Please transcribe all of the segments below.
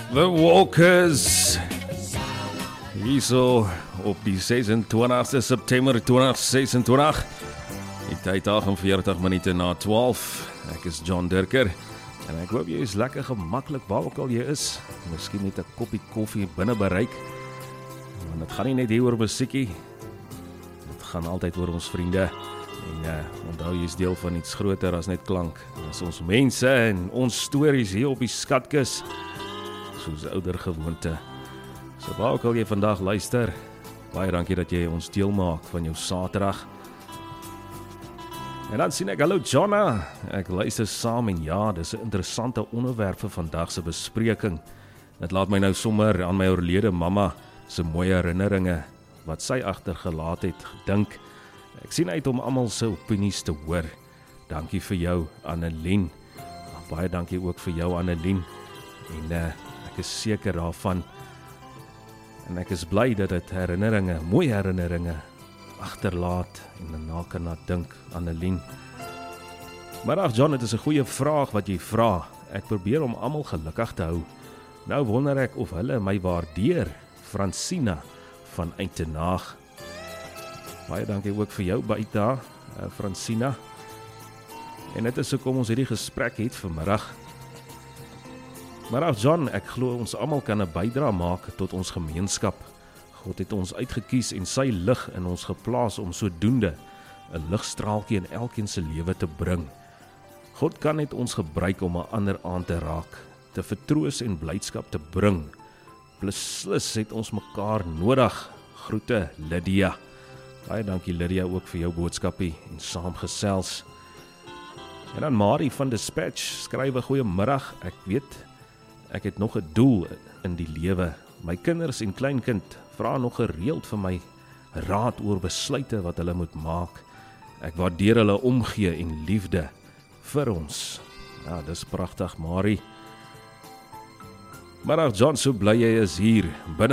The Walkers. Hierso op die 26 September 2026. Die tyd 48 minute na 12. Ek is John Dirker en ek hoop jy is lekker gemaklik waar ook al jy is. Miskien net 'n koppie koffie binne bereik. Want dit gaan nie net hier oor musiekie. Dit gaan altyd oor ons vriende. En onthou jy is deel van iets groter as net klank. Dit is ons mense en ons stories hier op die skatkis. Soos ouder gewoonte. So waar ook al jy vandag luister, baie dankie dat jy ons deel maak van jou Saterdag. En dan sien ek, hallo Jonna, ek luister saam en ja, dis 'n interessante onderwerp vir vandag se bespreking. Dit laat my nou sommer aan my oorlede mamma se mooi herinneringe, wat sy agtergelaat het, gedink. Ek sien uit om almal se opinies te hoor. Dankie vir jou, Annelien. Baie dankie ook vir jou, Annelien. En ek is seker daarvan. En ek is bly dat dit herinneringe, mooi herinneringe, agterlaat en daarna kan na dink, Annelien. Maar ag John, dit is 'n goeie vraag wat jy vra. Ek probeer om almal gelukkig te hou. Nou wonder ek of hulle my waardeer, Francina van Uitenhaag. Baie dankie ook vir jou buite, Francina. En dit is hoekom ons hierdie gesprek het vanmiddag. Maar ag John, ek glo ons almal kan 'n bydrae maak tot ons gemeenskap. God het ons uitgekies en sy lig in ons geplaas om sodoende 'n ligstraaltjie in elkeen se lewe te bring. God kan net ons gebruik om 'n ander aan te raak, te vertroos en blydskap te bring. Beslis het ons mekaar nodig. Groete, Lydia. Baie dankie Lydia ook vir jou boodskapie en saamgesels. En dan Marie van Dispatch skryf 'n goeiemiddag. Ek weet ek het nog 'n doel in die lewe. My kinders en kleinkind vra nog gereeld vir my raad oor besluite wat hulle moet maak. Ek waardeer hulle omgee en liefde vir ons. Ja, dis pragtig, Marie. Maar ag John, so bly jy is hier binne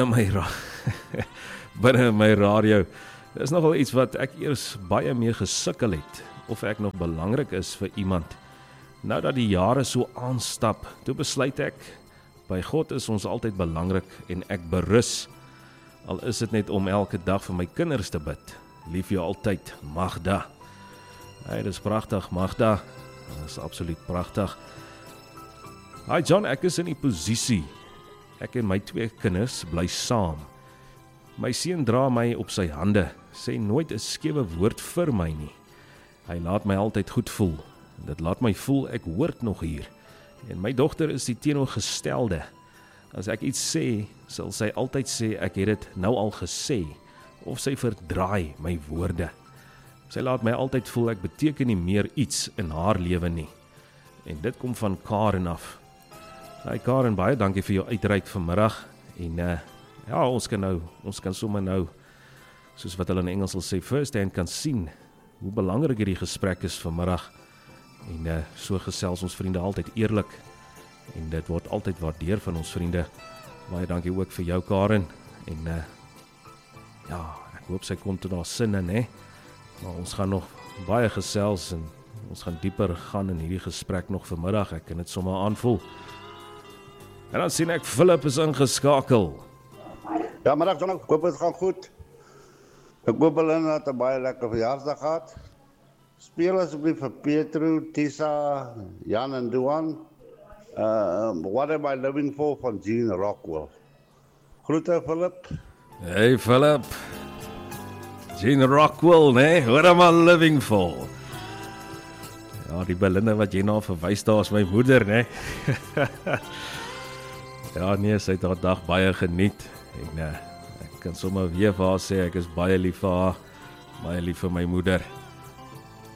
my radio. Dis nogal iets wat ek eers baie mee gesukkel het, of ek nog belangrik is vir iemand. Nou dat die jare so aanstap, toe besluit ek, by God is ons altyd belangrik en ek berus, al is dit net om elke dag vir my kinders te bid. Lief jou altyd, Magda. Hey, dis pragtig, Magda. Dis absoluut pragtig. Hi John, ek is in die posisie. Ek en my 2 kinders bly saam. My seun dra my op sy hande, sê nooit 'n skewe woord vir my nie. Hy laat my altyd goed voel. Dit laat my voel ek hoort nog hier. En my dogter is die teenoorgestelde. As ek iets sê, sal sy altyd sê ek het dit nou al gesê, of sy verdraai my woorde. Sy laat my altyd voel ek beteken nie meer iets in haar lewe nie. En dit kom van Karen af. Hey Karen, baie dankie vir jou uitreik vanmiddag. En ja, ons kan sommer nou, soos wat hulle in Engels sal sê, first hand kan sien hoe belangrik hierdie gesprek is vanmiddag. En so gesels ons vriende altyd eerlik. En dit word altyd waardeer van ons vriende. Baie dankie ook vir jou, Karen. En ja, ek hoop sy kom tot haar sinne, né? Maar ons gaan nog baie gesels en ons gaan dieper gaan in hierdie gesprek nog vanmiddag. Ek kan dit sommer aanvoel. En dan sien ek Philip is ingeskakel. Ja, maar ek hoop het gaan goed. Ek hoop hulle het 'n baie lekker verjaarsdag gehad. Speel asseblief vir Petro, Tisa, Jan en Duan. What am I living for van Gene Rockwell. Groete Philip. Hey Philip. Gene Rockwell, né? What am I living for? Ja, die Belinda wat jy nou verwys daar is my moeder, né? Ja, nee, sy het haar dag baie geniet. En ek kan sommer weer vir haar sê, ek is baie lief vir haar. Baie lief vir my moeder.